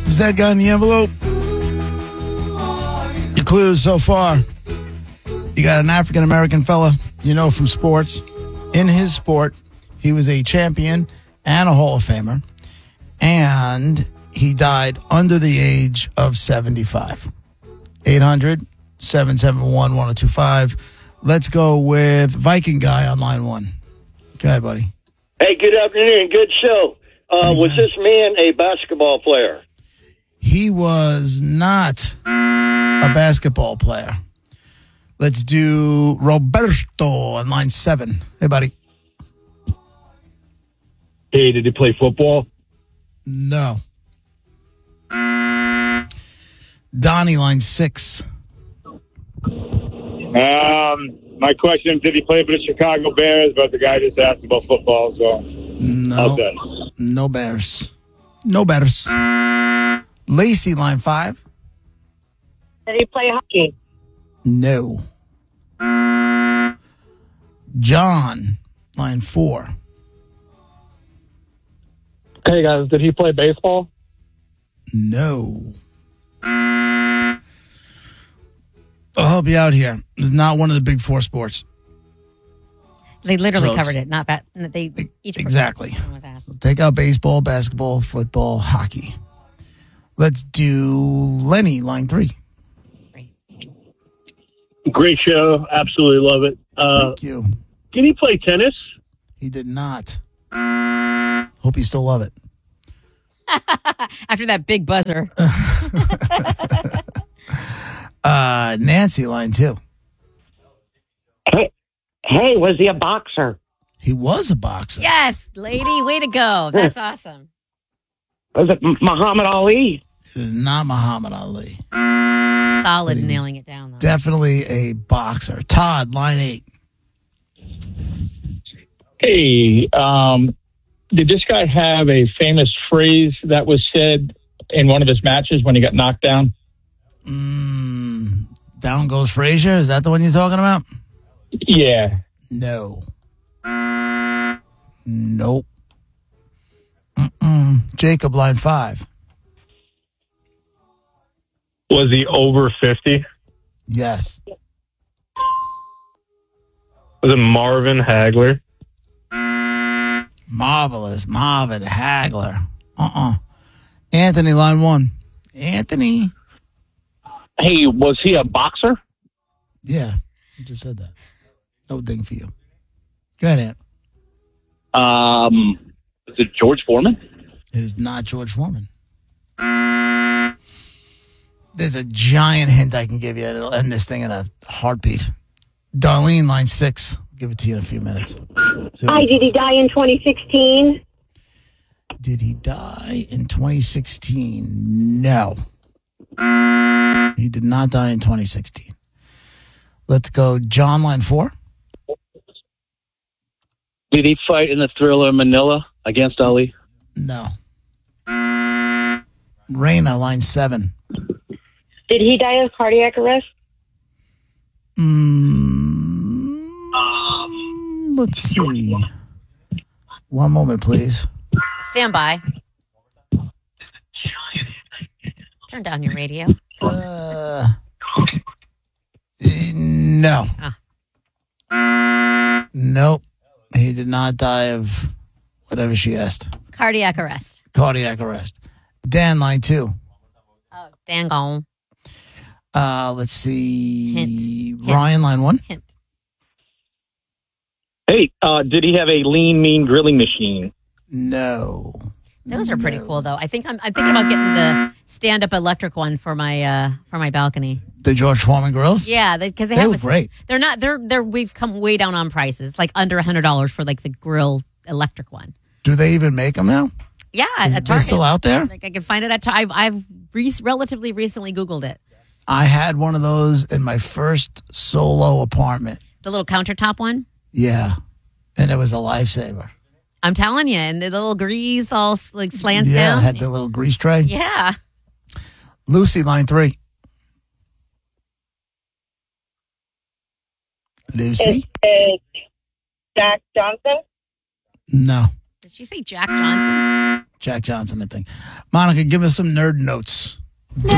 Is that guy in the envelope? Your clues so far. You got an African-American fella you know from sports. In his sport, he was a champion and a Hall of Famer. And he died under the age of 75. 800-771-1025. Let's go with Viking guy on line one. Go ahead, buddy. Hey, good afternoon. Good show. Was this man a basketball player? He was not a basketball player. Let's do Roberto on line 7. Hey, buddy. Hey, did he play football? No. Donnie, line 6. My question, did he play for the Chicago Bears? But the guy just asked about football, so No. okay. No Bears. No Bears. Lacey, line 5. Did he play hockey? No. John, line 4. Hey, guys, did he play baseball? No. I'll help you out here. It's not one of the big 4 sports. They literally So covered it. Not bad. They each Exactly. person was asked. Take out baseball, basketball, football, hockey. Let's do Lenny, line 3. Great show. Absolutely love it. Thank you. Did he play tennis? He did not. Hope you still love it. After that big buzzer. Nancy, line 2. Hey, was he a boxer? He was a boxer. Yes, lady, way to go. That's awesome. Was it Muhammad Ali? It is not Muhammad Ali. Solid nailing it down, though. Definitely a boxer. Todd, line 8. Hey, did this guy have a famous phrase that was said in one of his matches when he got knocked down? Down goes Frazier. Is that the one you're talking about? Yeah. No. Nope. Jacob, line 5. Was he over 50? Yes. Was it Marvin Hagler? Marvelous. Marvin Hagler. Anthony, line 1. Anthony. Hey, was he a boxer? Yeah. I just said that. No ding for you. Go ahead, Ant. Is it George Foreman? It is not George Foreman. There's a giant hint I can give you. It'll end this thing in a heartbeat. Darlene, line 6. I'll give it to you in a few minutes. Hi, did he die in 2016? Did he die in 2016? No. He did not die in 2016. Let's go. John, line 4. Did he fight in the Thriller Manila against Ali? No. Raina, line 7. Did he die of cardiac arrest? Let's see. One moment, please. Stand by. Turn down your radio. No. Nope. He did not die of whatever she asked. Cardiac arrest. Cardiac arrest. Dan, line 2. Oh, dang on. Let's see. Hint. Ryan, line 1. Hint. Hey, did he have a lean, mean grilling machine? No. Those are pretty cool, though. I'm thinking about getting the stand-up electric one for my balcony. The George Foreman grills? Yeah, because they They have look great. They're not. They're. We've come way down on prices, like under $100 for like the grill electric one. Do they even make them now? Yeah, Is at it Target. still out there? Like I can find it at. I've relatively recently Googled it. I had one of those in my first solo apartment. The little countertop one. Yeah. And it was a lifesaver. I'm telling you, and the little grease all like slants Yeah, down. it had the little grease tray. Yeah. Lucy, line 3. Lucy? Is it Jack Johnson? No. Did she say Jack Johnson? Jack Johnson, I think. Monica, give us some nerd notes.